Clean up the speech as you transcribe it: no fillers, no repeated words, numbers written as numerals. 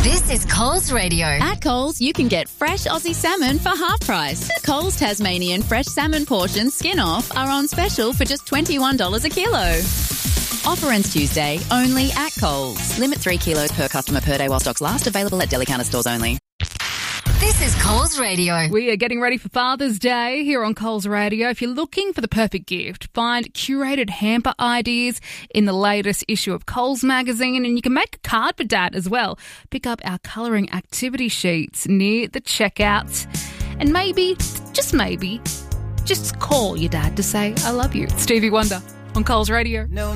This is Coles Radio. At Coles, you can get fresh Aussie salmon for half price. Coles Tasmanian fresh salmon portions skin off are on special for just $21 a kilo. Offer ends Tuesday, only at Coles. Limit 3 kilos per customer per day while stocks last. Available at deli counter stores only. This is Coles Radio. We are getting ready for Father's Day here on Coles Radio. If you're looking for the perfect gift, find curated hamper ideas in the latest issue of Coles magazine, and you can make a card for Dad as well. Pick up our colouring activity sheets near the checkout, and maybe, just call your dad to say, I love you. Stevie Wonder on Coles Radio. No.